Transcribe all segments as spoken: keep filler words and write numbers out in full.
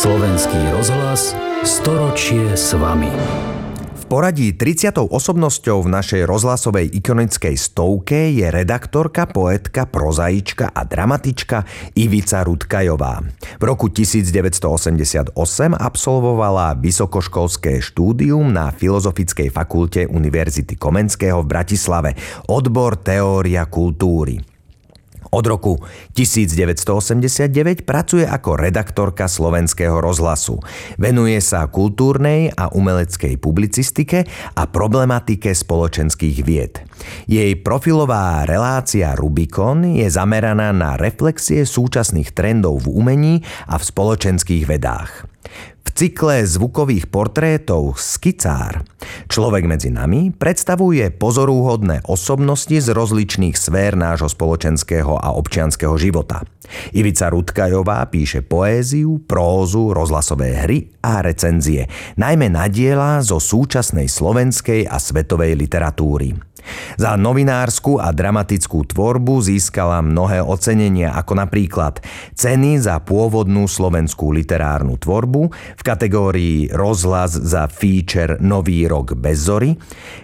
Slovenský rozhlas storočie s vami. V poradí tridsiatou osobnosťou v našej rozhlasovej ikonickej stovke je redaktorka, poetka, prozaička a dramatička Ivica Rutkajová. V roku devätnásťstoosemdesiatosem absolvovala vysokoškolské štúdium na Filozofickej fakulte Univerzity Komenského v Bratislave, odbor Teória kultúry. Od roku devätnásťstoosemdesiatdeväť pracuje ako redaktorka Slovenského rozhlasu. Venuje sa kultúrnej a umeleckej publicistike a problematike spoločenských vied. Jej profilová relácia Rubikon je zameraná na reflexie súčasných trendov v umení a v spoločenských vedách. V cykle zvukových portrétov Skicár Človek medzi nami predstavuje pozorúhodné osobnosti z rozličných sfér nášho spoločenského a občianskeho života. Ivica Rutkajová píše poéziu, prózu, rozhlasové hry a recenzie, najmä na diela zo súčasnej slovenskej a svetovej literatúry. Za novinársku a dramatickú tvorbu získala mnohé ocenenia, ako napríklad ceny za pôvodnú slovenskú literárnu tvorbu v kategórii Rozhlas za feature Nový rok bez zory,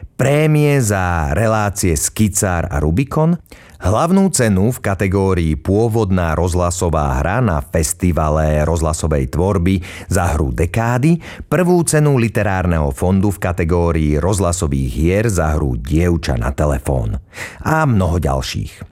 prémie za relácie Skicár a Rubikon, hlavnú cenu v kategórii Pôvodná rozhlasová hra na festivale rozhlasovej tvorby za hru Dekády, prvú cenu literárneho fondu v kategórii rozhlasových hier za hru Dievča na telefón a mnoho ďalších.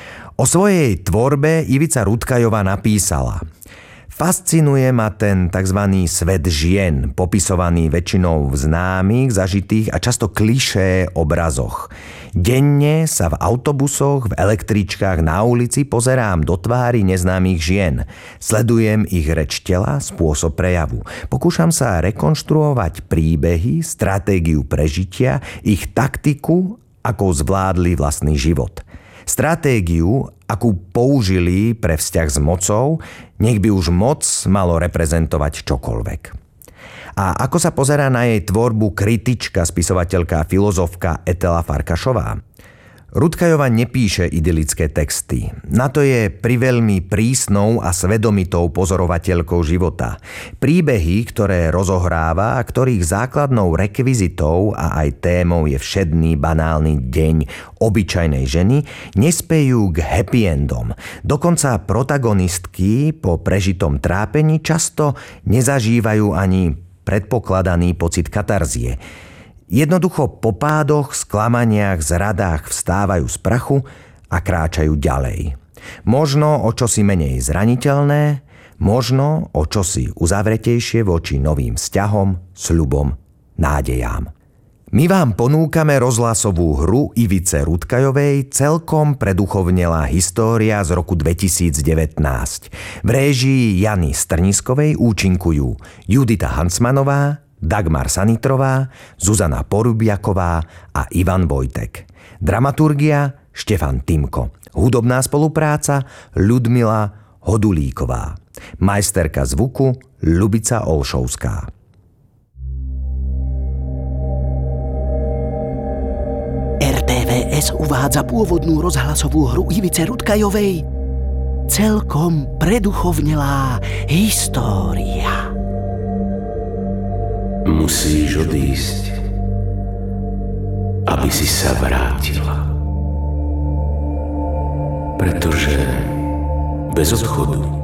O svojej tvorbe Ivica Rutkajová napísala: Fascinuje ma ten tzv. Svet žien, popisovaný väčšinou v známych, zažitých a často klišé obrazoch. Denne sa v autobusoch, v električkách, na ulici pozerám do tvári neznámych žien. Sledujem ich reč tela, spôsob prejavu. Pokúšam sa rekonštruovať príbehy, stratégiu prežitia, ich taktiku, akou zvládli vlastný život. Stratégiu, akú použili pre vzťah s mocou, nech by už moc malo reprezentovať čokoľvek. A ako sa pozerá na jej tvorbu kritička, spisovateľka a filozofka Etela Farkašová? Rutkajová nepíše idylické texty. Na to je priveľmi prísnou a svedomitou pozorovateľkou života. Príbehy, ktoré rozohráva a ktorých základnou rekvizitou a aj témou je všedný banálny deň obyčajnej ženy, nespejú k happy endom. Dokonca protagonistky po prežitom trápení často nezažívajú ani predpokladaný pocit katarzie. Jednoducho po pádoch, sklamaniach, zradách vstávajú z prachu a kráčajú ďalej. Možno o čosi menej zraniteľné, možno o čosi uzavretejšie voči novým vzťahom, sľubom, nádejám. My vám ponúkame rozhlasovú hru Ivice Rutkajovej Celkom preduchovnelá história z roku dvetisícdevätnásť. V réžii Jany Strniskovej účinkujú Judita Hansmanová, Dagmar Sanitrová, Zuzana Porubiaková a Ivan Vojtek. Dramaturgia Štefan Timko. Hudobná spolupráca Ľudmila Hodulíková. Majsterka zvuku Ľubica Olšovská. er té vé es uvádza pôvodnú rozhlasovú hru Ivice Rutkajovej Celkom preduchovnelá história. Musíš odísť, aby si sa vrátila. Pretože bez odchodu